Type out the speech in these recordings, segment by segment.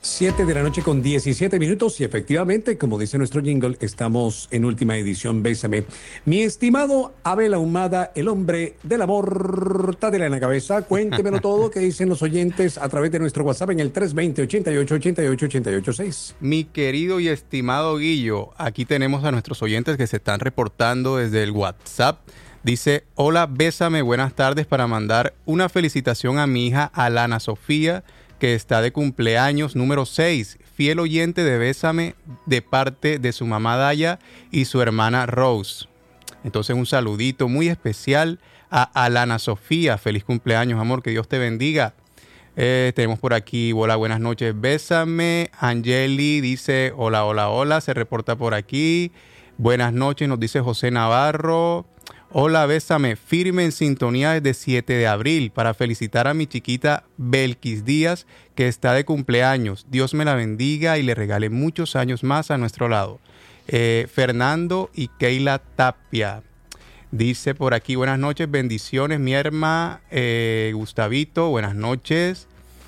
7 de la noche con 17 minutos y efectivamente, como dice nuestro jingle, estamos en última edición Bésame. Mi estimado Abel Ahumada, el hombre del amor, tátela en la cabeza, cuéntemelo todo que dicen los oyentes a través de nuestro WhatsApp en el 320-88-88-88-6. Mi querido y estimado Guillo, aquí tenemos a nuestros oyentes que se están reportando desde el WhatsApp. Dice, hola, bésame, buenas tardes, para mandar una felicitación a mi hija Alana Sofía, que está de cumpleaños número 6, fiel oyente de Bésame de parte de su mamá Daya y su hermana Rose. Entonces un saludito muy especial a Alana Sofía. Feliz cumpleaños, amor, que Dios te bendiga. Tenemos por aquí, hola, buenas noches, Bésame. Angeli dice, hola, hola, hola, se reporta por aquí. Buenas noches, nos dice José Navarro. Hola, Bésame, firme en sintonía desde 7 de abril para felicitar a mi chiquita Belkis Díaz, que está de cumpleaños. Dios me la bendiga y le regale muchos años más a nuestro lado. Fernando y Keila Tapia. Dice por aquí, buenas noches, bendiciones, mi hermana Gustavito, buenas noches.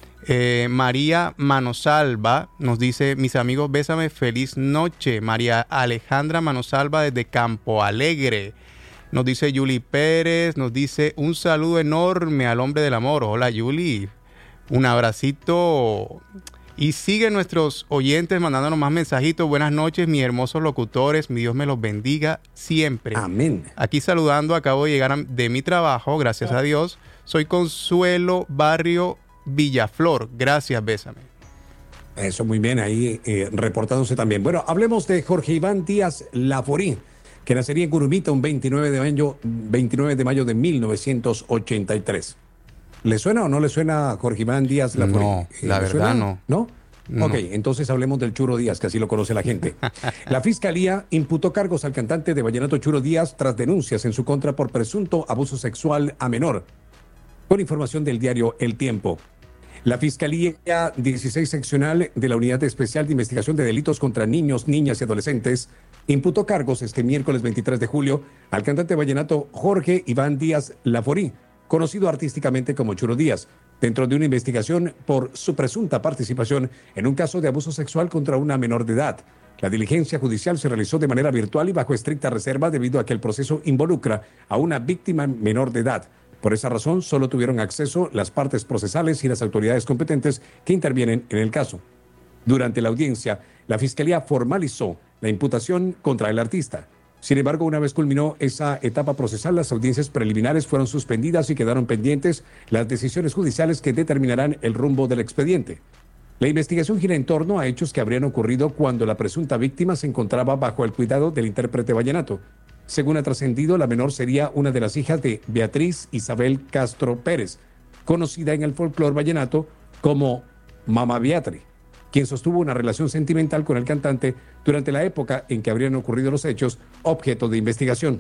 María Manosalva nos dice, mis amigos, Bésame, feliz noche. María Alejandra Manosalva desde Campo Alegre. Nos dice Yuli Pérez, nos dice un saludo enorme al hombre del amor. Hola Yuli, un abracito. Y siguen nuestros oyentes mandándonos más mensajitos. Buenas noches, mis hermosos locutores. Mi Dios me los bendiga siempre. Amén. Aquí saludando, acabo de llegar de mi trabajo, gracias a Dios. Soy Consuelo, barrio Villaflor. Gracias, Bésame. Eso, muy bien, ahí reportándose también. Bueno, hablemos de Jorge Iván Díaz Laforí, que nacería en Curumita un 29 de mayo de 1983. ¿Le suena o no le suena Jorge Iván Díaz Laforí? No, la verdad suena? no. ¿No? Ok, entonces hablemos del Churo Díaz, que así lo conoce la gente. La Fiscalía imputó cargos al cantante de vallenato Churo Díaz tras denuncias en su contra por presunto abuso sexual a menor. Con información del diario El Tiempo. La Fiscalía 16 Seccional de la Unidad Especial de Investigación de Delitos contra Niños, Niñas y Adolescentes imputó cargos este miércoles 23 de julio al cantante vallenato Jorge Iván Díaz Laforí, conocido artísticamente como Churo Díaz, dentro de una investigación por su presunta participación en un caso de abuso sexual contra una menor de edad. La diligencia judicial se realizó de manera virtual y bajo estricta reserva debido a que el proceso involucra a una víctima menor de edad. Por esa razón, solo tuvieron acceso las partes procesales y las autoridades competentes que intervienen en el caso. Durante la audiencia, la Fiscalía formalizó la imputación contra el artista. Sin embargo, una vez culminó esa etapa procesal, las audiencias preliminares fueron suspendidas y quedaron pendientes las decisiones judiciales que determinarán el rumbo del expediente. La investigación gira en torno a hechos que habrían ocurrido cuando la presunta víctima se encontraba bajo el cuidado del intérprete vallenato. Según ha trascendido, la menor sería una de las hijas de Beatriz Isabel Castro Pérez, conocida en el folclore vallenato como Mama Beatri, quien sostuvo una relación sentimental con el cantante durante la época en que habrían ocurrido los hechos objeto de investigación.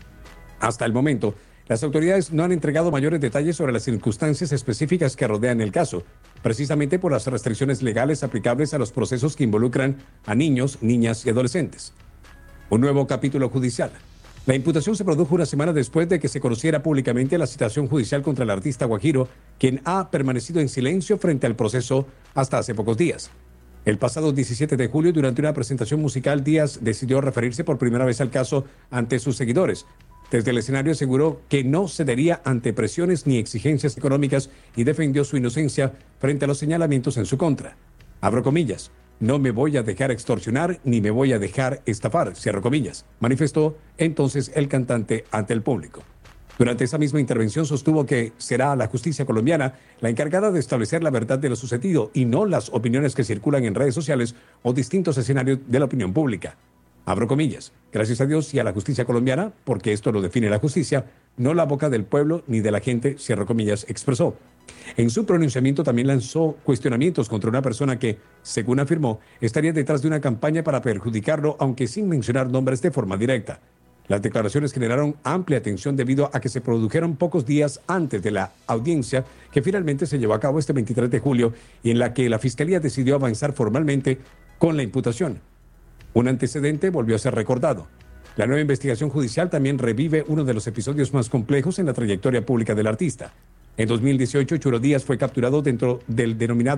Hasta el momento, las autoridades no han entregado mayores detalles sobre las circunstancias específicas que rodean el caso, precisamente por las restricciones legales aplicables a los procesos que involucran a niños, niñas y adolescentes. Un nuevo capítulo judicial. La imputación se produjo una semana después de que se conociera públicamente la citación judicial contra el artista guajiro, quien ha permanecido en silencio frente al proceso hasta hace pocos días. El pasado 17 de julio, durante una presentación musical, Díaz decidió referirse por primera vez al caso ante sus seguidores. Desde el escenario aseguró que no cedería ante presiones ni exigencias económicas y defendió su inocencia frente a los señalamientos en su contra. Abro comillas. No me voy a dejar extorsionar ni me voy a dejar estafar, cierro comillas, manifestó entonces el cantante ante el público. Durante esa misma intervención sostuvo que será la justicia colombiana la encargada de establecer la verdad de lo sucedido y no las opiniones que circulan en redes sociales o distintos escenarios de la opinión pública. Abro comillas, gracias a Dios y a la justicia colombiana, porque esto lo define la justicia, no la boca del pueblo ni de la gente, cierro comillas, expresó. En su pronunciamiento también lanzó cuestionamientos contra una persona que, según afirmó, estaría detrás de una campaña para perjudicarlo, aunque sin mencionar nombres de forma directa. Las declaraciones generaron amplia atención debido a que se produjeron pocos días antes de la audiencia que finalmente se llevó a cabo este 23 de julio y en la que la Fiscalía decidió avanzar formalmente con la imputación. Un antecedente volvió a ser recordado. La nueva investigación judicial también revive uno de los episodios más complejos en la trayectoria pública del artista. En 2018, Churo Díaz fue capturado dentro del denominado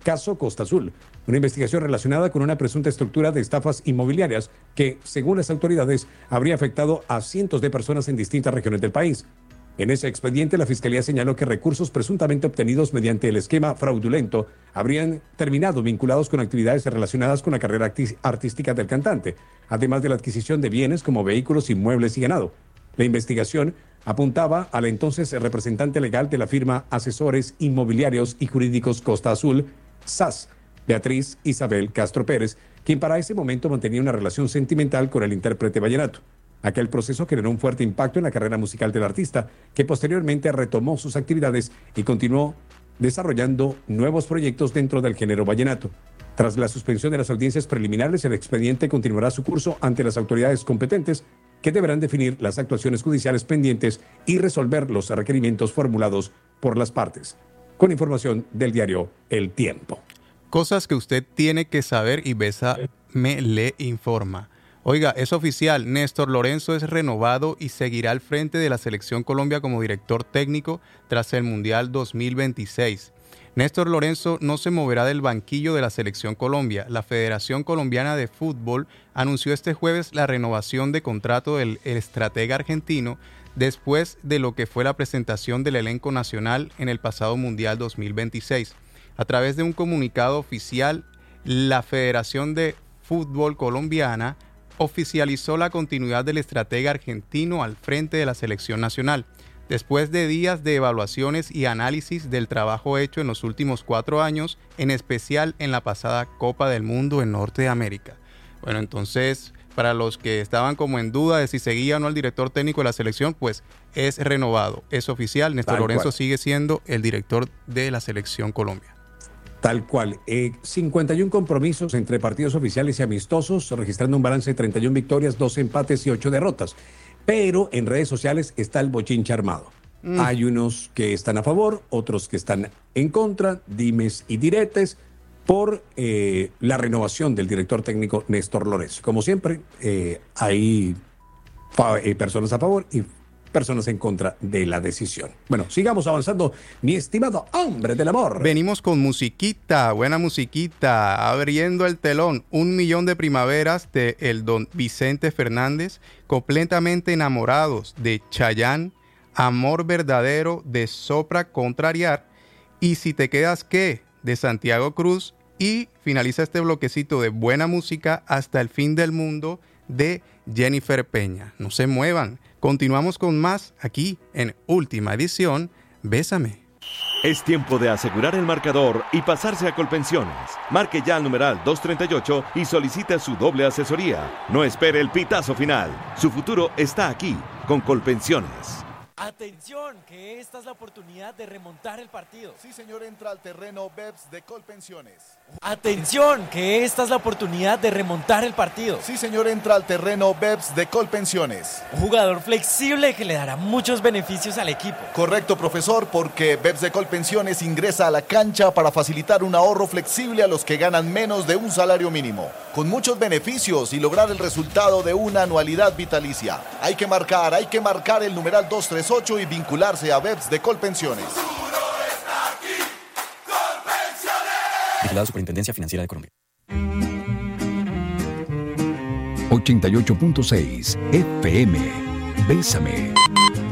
caso Costa Azul, una investigación relacionada con una presunta estructura de estafas inmobiliarias que, según las autoridades, habría afectado a cientos de personas en distintas regiones del país. En ese expediente, la Fiscalía señaló que recursos presuntamente obtenidos mediante el esquema fraudulento habrían terminado vinculados con actividades relacionadas con la carrera artística del cantante, además de la adquisición de bienes como vehículos, inmuebles y ganado. La investigación apuntaba al entonces representante legal de la firma Asesores Inmobiliarios y Jurídicos Costa Azul, SAS, Beatriz Isabel Castro Pérez, quien para ese momento mantenía una relación sentimental con el intérprete vallenato. Aquel proceso generó un fuerte impacto en la carrera musical del artista, que posteriormente retomó sus actividades y continuó desarrollando nuevos proyectos dentro del género vallenato. Tras la suspensión de las audiencias preliminares, el expediente continuará su curso ante las autoridades competentes, que deberán definir las actuaciones judiciales pendientes y resolver los requerimientos formulados por las partes. Con información del diario El Tiempo. Cosas que usted tiene que saber y Bésame le informa. Oiga, es oficial, Néstor Lorenzo es renovado y seguirá al frente de la Selección Colombia como director técnico tras el Mundial 2026. Néstor Lorenzo no se moverá del banquillo de la Selección Colombia. La Federación Colombiana de Fútbol anunció este jueves la renovación de contrato del estratega argentino después de lo que fue la presentación del elenco nacional en el pasado Mundial 2026. A través de un comunicado oficial, la Federación de Fútbol Colombiana oficializó la continuidad del estratega argentino al frente de la selección nacional, después de días de evaluaciones y análisis del trabajo hecho en los últimos 4 años, en especial en la pasada Copa del Mundo en Norteamérica. Bueno, entonces, para los que estaban como en duda de si seguía o no el director técnico de la selección, pues es renovado, es oficial. Néstor Lorenzo sigue siendo el director de la Selección Colombia. Tal cual. 51 compromisos entre partidos oficiales y amistosos, registrando un balance de 31 victorias, 2 empates y 8 derrotas. Pero en redes sociales está el bochinche armado. Hay unos que están a favor, otros que están en contra, dimes y diretes, por la renovación del director técnico Néstor Lorenzo. Como siempre, hay personas a favor y personas en contra de la decisión. Bueno, sigamos avanzando, mi estimado hombre del amor. Venimos con musiquita, buena musiquita, abriendo el telón. 1 millón de primaveras de el don Vicente Fernández, completamente enamorados de Chayanne, Amor verdadero de Sopra Contrariar, y Si te quedas qué de Santiago Cruz, y finaliza este bloquecito de buena música Hasta el fin del mundo de Jennifer Peña. No se muevan. Continuamos con más aquí en Última Edición, Bésame. Es tiempo de asegurar el marcador y pasarse a Colpensiones. Marque ya al numeral 238 y solicite su doble asesoría. No espere el pitazo final. Su futuro está aquí, con Colpensiones. Atención, que esta es la oportunidad de remontar el partido. Sí, señor, entra al terreno BEPS de Colpensiones. Atención, que esta es la oportunidad de remontar el partido. Sí, señor, entra al terreno BEPS de Colpensiones. Un jugador flexible que le dará muchos beneficios al equipo. Correcto, profesor, porque BEPS de Colpensiones ingresa a la cancha para facilitar un ahorro flexible a los que ganan menos de un salario mínimo, con muchos beneficios y lograr el resultado de una anualidad vitalicia. Hay que marcar el numeral 238 y vincularse a BEPS de Colpensiones. Vigilado Superintendencia Financiera de Colombia. 88.6 FM. Bésame.